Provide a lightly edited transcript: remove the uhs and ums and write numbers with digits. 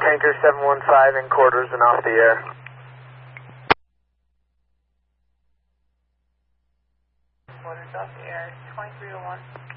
Tanker 715 in quarters and off the air. Quarters off the air, 2301.